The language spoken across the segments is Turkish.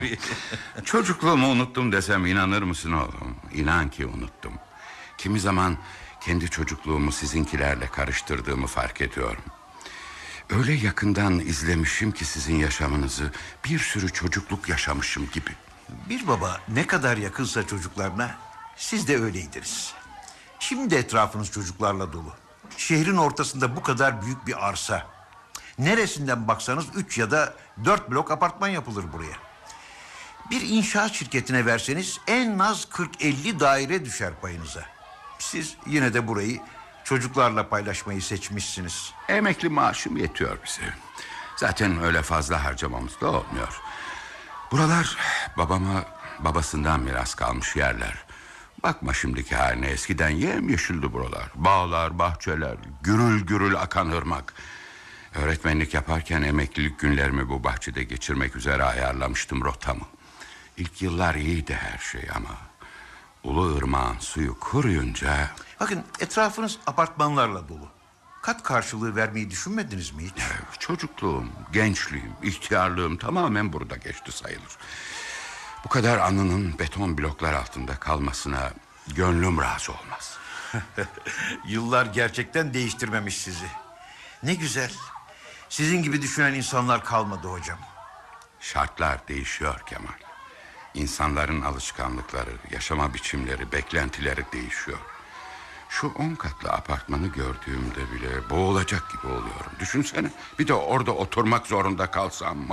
Çocukluğumu unuttum desem inanır mısın oğlum? İnan ki unuttum. Kimi zaman kendi çocukluğumu sizinkilerle karıştırdığımı fark ediyorum. Öyle yakından izlemişim ki sizin yaşamınızı, bir sürü çocukluk yaşamışım gibi. Bir baba ne kadar yakınsa çocuklarına, siz de öyleydiniz. Şimdi etrafınız çocuklarla dolu. Şehrin ortasında bu kadar büyük bir arsa. Neresinden baksanız 3 ya da 4 blok apartman yapılır buraya. Bir inşaat şirketine verseniz en az 40-50 daire düşer payınıza. Siz yine de burayı çocuklarla paylaşmayı seçmişsiniz. Emekli maaşım yetiyor bize. Zaten öyle fazla harcamamız da olmuyor. Buralar babama babasından miras kalmış yerler. Bakma şimdiki haline, eskiden yemyeşildi buralar. Bağlar, bahçeler, gürül gürül akan ırmak. Öğretmenlik yaparken emeklilik günlerimi bu bahçede geçirmek üzere ayarlamıştım rotamı. İlk yıllar iyiydi her şey ama Ulu Irmak'ın suyu kuruyunca... Bakın etrafınız apartmanlarla dolu. Kat karşılığı vermeyi düşünmediniz mi hiç? Çocukluğum, gençliğim, ihtiyarlığım tamamen burada geçti sayılır. Bu kadar anının beton bloklar altında kalmasına gönlüm razı olmaz. Yıllar gerçekten değiştirmemiş sizi. Ne güzel. Sizin gibi düşünen insanlar kalmadı hocam. Şartlar değişiyor Kemal. İnsanların alışkanlıkları, yaşama biçimleri, beklentileri değişiyor. Şu 10 katlı apartmanı gördüğümde bile boğulacak gibi oluyorum. Düşünsene, bir de orada oturmak zorunda kalsam.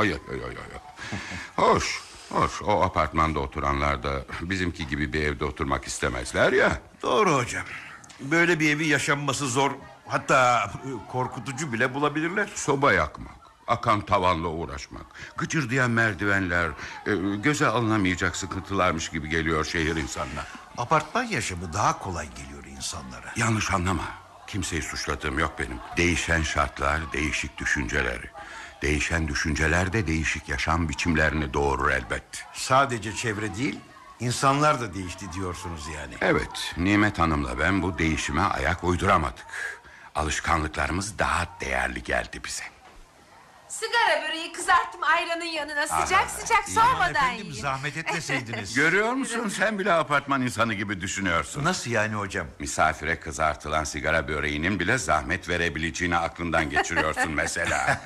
Hoş, o apartmanda oturanlar da bizimki gibi bir evde oturmak istemezler ya. Doğru hocam. Böyle bir evi yaşanması zor, hatta korkutucu bile bulabilirler. Soba yakmak, akan tavanla uğraşmak, gıcırdayan merdivenler, göze alınamayacak sıkıntılarmış gibi geliyor şehir insanına. Apartman yaşamı daha kolay geliyor insanlara. Yanlış anlama. Kimseyi suçladığım yok benim. Değişen şartlar, değişik düşünceleri. Değişen düşünceler de değişik yaşam biçimlerini doğurur elbet. Sadece çevre değil, insanlar da değişti diyorsunuz yani. Evet, Nimet Hanım'la ben bu değişime ayak uyduramadık. Alışkanlıklarımız daha değerli geldi bize. Sigara böreği kızarttım ayranın yanına, sıcak sıcak soğumadan Efendim, yiyin. zahmet etmeseydiniz. Görüyor musun, sen bile apartman insanı gibi düşünüyorsun. Nasıl yani hocam? Misafire kızartılan sigara böreğinin bile zahmet verebileceğini aklından geçiriyorsun mesela.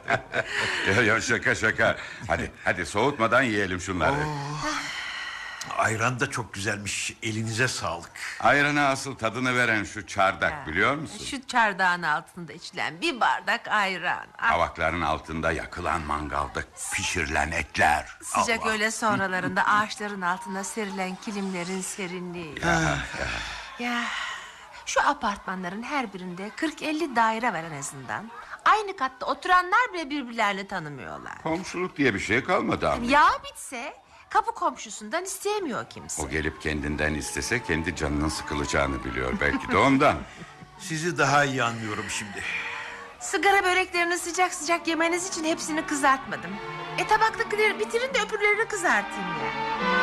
Şaka. Hadi soğutmadan yiyelim şunları. Ayran da çok güzelmiş. Elinize sağlık. Ayrına asıl tadını veren şu çardak, biliyor musun? Şu çardağın altında içilen bir bardak ayran. Kavakların altında yakılan mangalda pişirilen etler. Sıcak Allah. öğle sonralarında ağaçların altına serilen kilimlerin serinliği. Ya şu apartmanların her birinde 40-50 daire var en azından. Aynı katta oturanlar bile birbirlerini tanımıyorlar. Komşuluk diye bir şey kalmadı ama. Ya bitse kapı komşusundan isteyemiyor kimse. O gelip kendinden istese kendi canının sıkılacağını biliyor belki de ondan. Sizi daha iyi anlıyorum şimdi. Sigara böreklerini sıcak sıcak yemeniz için hepsini kızartmadım. Tabaktakileri bitirin de öbürlerini kızartayım ya.